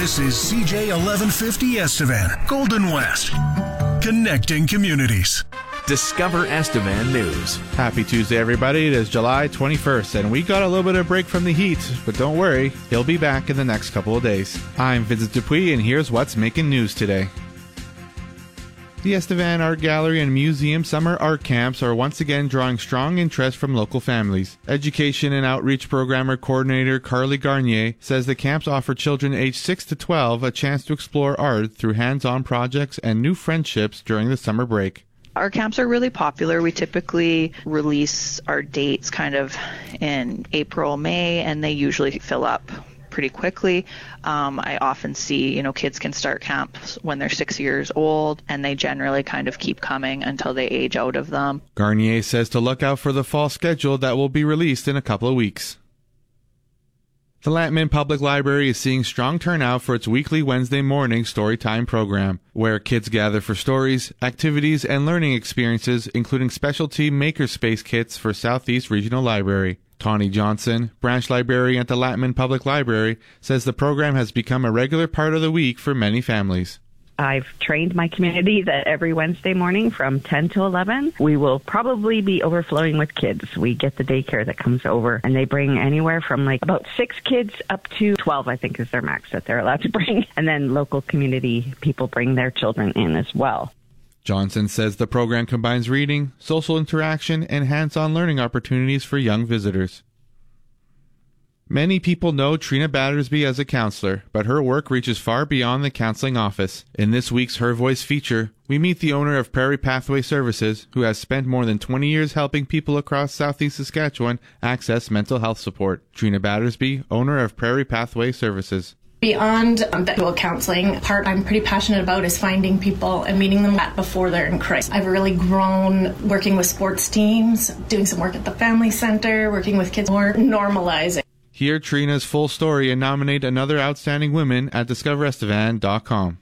This is CJ 1150 Estevan, Golden West, connecting communities. Discover Estevan News. Happy Tuesday, everybody. It is July 21st, and we got a little bit of a break from the heat, but don't worry, he'll be back in the next couple of days. I'm Vincent Dupuis, and here's what's making news today. The Estevan Art Gallery and Museum Summer Art Camps are once again drawing strong interest from local families. Education and Outreach Programmer Coordinator Carly Garnier says the camps offer children aged 6 to 12 a chance to explore art through hands-on projects and new friendships during the summer break. Our camps are really popular. We typically release our dates kind of in April, May, and they usually fill up pretty quickly. I often see, kids can start camps when they're 6 years old, and they generally kind of keep coming until they age out of them. Garnier says to look out for the fall schedule that will be released in a couple of weeks. The Lantman Public Library is seeing strong turnout for its weekly Wednesday morning Storytime program, where kids gather for stories, activities, and learning experiences, including specialty makerspace kits for Southeast Regional Library. Tawny Johnson, branch librarian at the Lantman Public Library, says the program has become a regular part of the week for many families. I've trained my community that every Wednesday morning from 10 to 11, we will probably be overflowing with kids. We get the daycare that comes over, and they bring anywhere from about 6 kids up to 12, I think is their max that they're allowed to bring. And then local community people bring their children in as well. Johnson says the program combines reading, social interaction, and hands-on learning opportunities for young visitors. Many people know Trina Battersby as a counselor, but her work reaches far beyond the counseling office. In this week's Her Voice feature, we meet the owner of Prairie Pathway Services, who has spent more than 20 years helping people across southeast Saskatchewan access mental health support. Trina Battersby, owner of Prairie Pathway Services. Beyond the dual counseling part I'm pretty passionate about is finding people and meeting them before they're in crisis. I've really grown working with sports teams, doing some work at the family center, working with kids, more normalizing. Hear Trina's full story and nominate another outstanding woman at discoverestevan.com.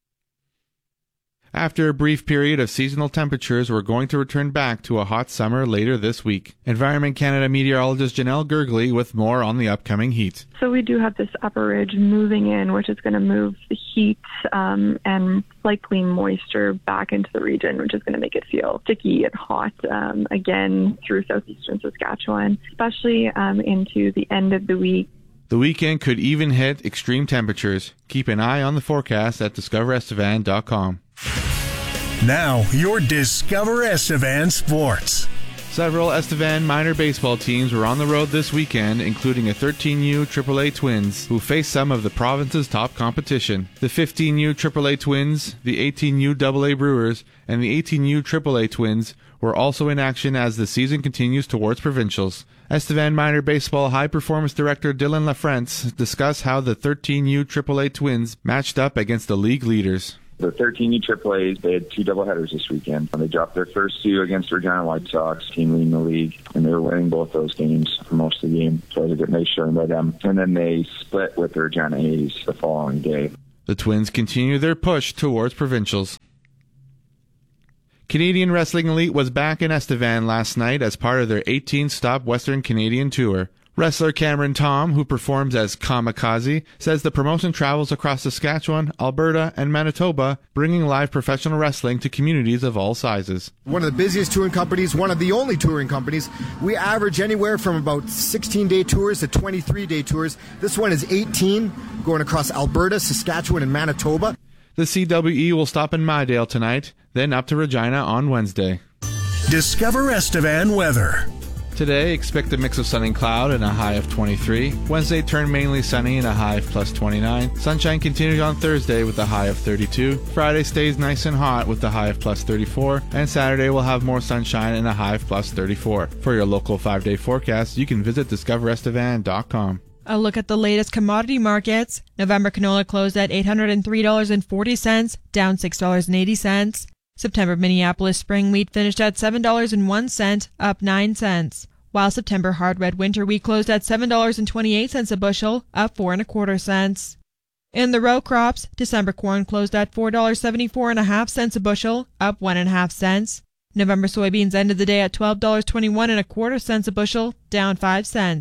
After a brief period of seasonal temperatures, we're going to return back to a hot summer later this week. Environment Canada meteorologist Janelle Gergley with more on the upcoming heat. So we do have this upper ridge moving in, which is going to move the heat and likely moisture back into the region, which is going to make it feel sticky and hot again through southeastern Saskatchewan, especially into the end of the week. The weekend could even hit extreme temperatures. Keep an eye on the forecast at discoverestevan.com. Now, your Discover Estevan Sports. Several Estevan minor baseball teams were on the road this weekend, including a 13U AAA Twins, who face some of the province's top competition. The 15U AAA Twins, the 18U AA Brewers, and the 18U AAA Twins were also in action as the season continues towards provincials. Estevan Minor Baseball High Performance Director Dylan LaFrance discussed how the 13U AAA Twins matched up against the league leaders. The 13U AAAs, they had 2 doubleheaders this weekend. They dropped their first 2 against Regina White Sox, team leading the league, and they were winning both those games for most of the game. So it was a good nice showing by them. And then they split with the Regina A's the following day. The Twins continue their push towards provincials. Canadian Wrestling Elite was back in Estevan last night as part of their 18-stop Western Canadian tour. Wrestler Cameron Tom, who performs as Kamikaze, says the promotion travels across Saskatchewan, Alberta, and Manitoba, bringing live professional wrestling to communities of all sizes. One of the busiest touring companies, one of the only touring companies. We average anywhere from about 16-day tours to 23-day tours. This one is 18, going across Alberta, Saskatchewan, and Manitoba. The CWE will stop in Mydale tonight, then up to Regina on Wednesday. Discover Estevan weather. Today, expect a mix of sun and cloud and a high of 23. Wednesday, turn mainly sunny and a high of plus 29. Sunshine continues on Thursday with a high of 32. Friday stays nice and hot with a high of plus 34. And Saturday will have more sunshine and a high of plus 34. For your local 5-day forecast, you can visit discoverestevan.com. A look at the latest commodity markets. November canola closed at $803.40, down $6.80. September Minneapolis spring wheat finished at $7.01, up 9 cents, while September hard red winter wheat closed at $7.28 a bushel, up 4 1/4 cents. In the row crops, December corn closed at $4.74 a bushel, up 1 1/2 cents. November soybeans ended the day at $12.21 1/4 a bushel, down 5 cents.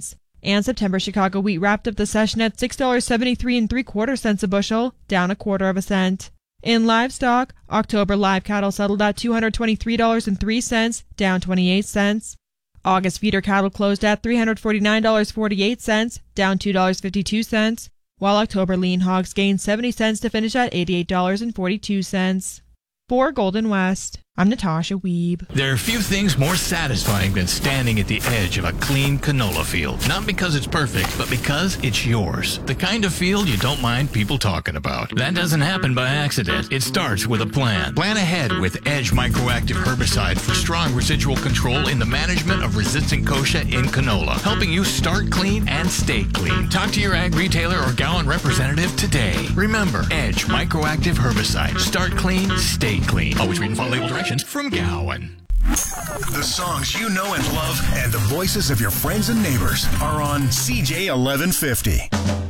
And September Chicago wheat wrapped up the session at $6.73 3/4 a bushel, down 1/4 cent. In livestock, October live cattle settled at $223.03, down 28 cents. August feeder cattle closed at $349.48, down $2.52, while October lean hogs gained 70 cents to finish at $88.42. For Golden West, I'm Natasha Wiebe. There are few things more satisfying than standing at the edge of a clean canola field. Not because it's perfect, but because it's yours. The kind of field you don't mind people talking about. That doesn't happen by accident. It starts with a plan. Plan ahead with Edge Microactive Herbicide for strong residual control in the management of resistant kochia in canola, helping you start clean and stay clean. Talk to your ag retailer or Gowan representative today. Remember, Edge Microactive Herbicide. Start clean, stay clean. Always read and follow label directions from Gowan. The songs you know and love and the voices of your friends and neighbors are on CJ 1150.